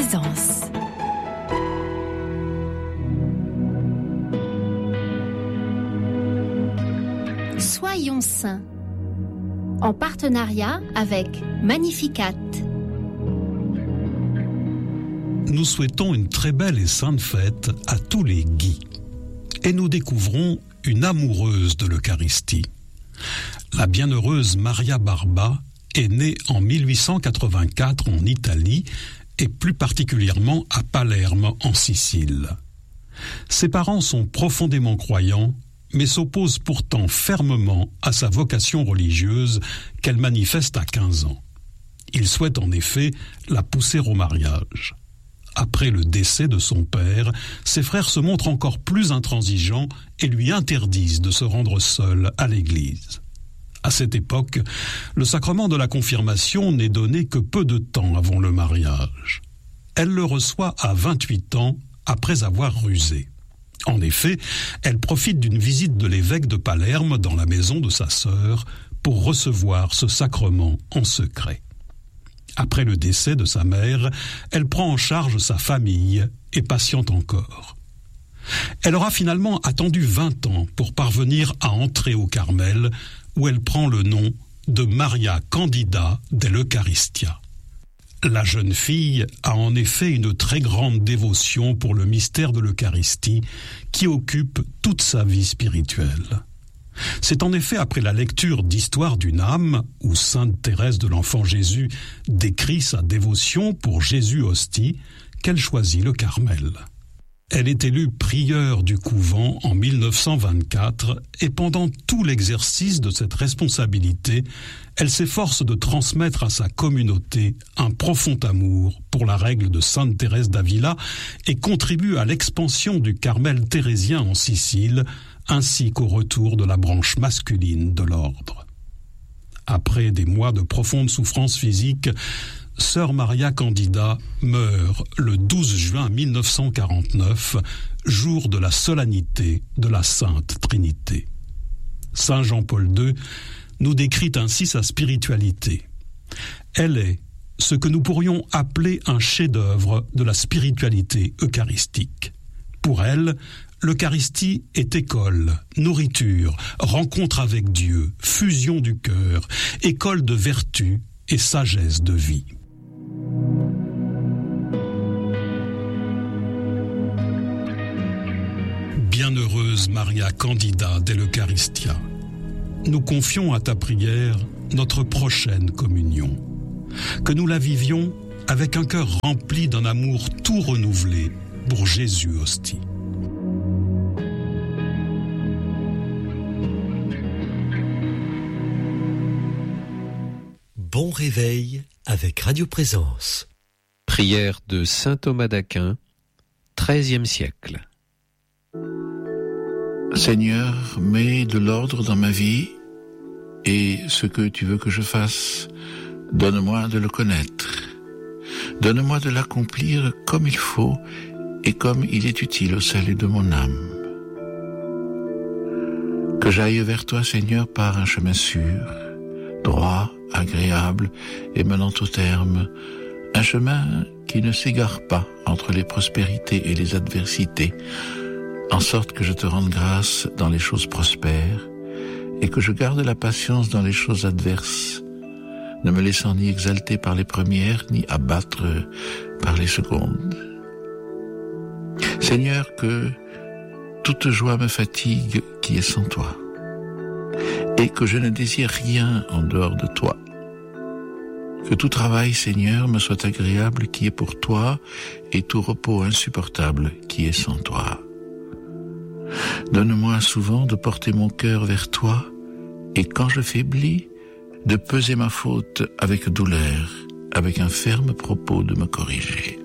Présence. Soyons saints, en partenariat avec Magnificat. Nous souhaitons une très belle et sainte fête à tous les Guy. Et nous découvrons une amoureuse de l'Eucharistie. La bienheureuse Maria Barba est née en 1884 en Italie et plus particulièrement à Palerme en Sicile. Ses parents sont profondément croyants mais s'opposent pourtant fermement à sa vocation religieuse qu'elle manifeste à 15 ans. Ils souhaitent en effet la pousser au mariage. Après le décès de son père, ses frères se montrent encore plus intransigeants et lui interdisent de se rendre seule à l'église. À cette époque, le sacrement de la confirmation n'est donné que peu de temps avant le mariage. Elle le reçoit à 28 ans après avoir rusé. En effet, elle profite d'une visite de l'évêque de Palerme dans la maison de sa sœur pour recevoir ce sacrement en secret. Après le décès de sa mère, elle prend en charge sa famille et patiente encore. Elle aura finalement attendu 20 ans pour parvenir à entrer au Carmel, où elle prend le nom de Maria Candida dell'Eucharistia. La jeune fille a en effet une très grande dévotion pour le mystère de l'Eucharistie qui occupe toute sa vie spirituelle. C'est en effet après la lecture d'Histoire d'une âme, où sainte Thérèse de l'Enfant Jésus décrit sa dévotion pour Jésus hostie, qu'elle choisit le Carmel. Elle est élue prieure du couvent en 1924 et pendant tout l'exercice de cette responsabilité, elle s'efforce de transmettre à sa communauté un profond amour pour la règle de sainte Thérèse d'Avila et contribue à l'expansion du Carmel thérésien en Sicile, ainsi qu'au retour de la branche masculine de l'ordre. Après des mois de profonde souffrance physique, Sœur Maria Candida meurt le 12 juin 1949, jour de la solennité de la Sainte Trinité. Saint Jean-Paul II nous décrit ainsi sa spiritualité. Elle est ce que nous pourrions appeler un chef-d'œuvre de la spiritualité eucharistique. Pour elle, l'Eucharistie est école, nourriture, rencontre avec Dieu, fusion du cœur, école de vertu et sagesse de vie. Bienheureuse Maria Candida dell'Eucharistia, nous confions à ta prière notre prochaine communion. Que nous la vivions avec un cœur rempli d'un amour tout renouvelé pour Jésus hostie. Bon réveil avec Radio Présence. Prière de saint Thomas d'Aquin, XIIIe siècle. Seigneur, mets de l'ordre dans ma vie et ce que tu veux que je fasse, donne-moi de le connaître. Donne-moi de l'accomplir comme il faut et comme il est utile au salut de mon âme. Que j'aille vers toi, Seigneur, par un chemin sûr, droit, agréable et menant au terme, un chemin qui ne s'égare pas entre les prospérités et les adversités, en sorte que je te rende grâce dans les choses prospères et que je garde la patience dans les choses adverses, ne me laissant ni exalter par les premières, ni abattre par les secondes. Seigneur, que toute joie me fatigue qui est sans toi, et que je ne désire rien en dehors de toi. Que tout travail, Seigneur, me soit agréable qui est pour toi, et tout repos insupportable qui est sans toi. Donne-moi souvent de porter mon cœur vers toi, et quand je faiblis, de peser ma faute avec douleur, avec un ferme propos de me corriger.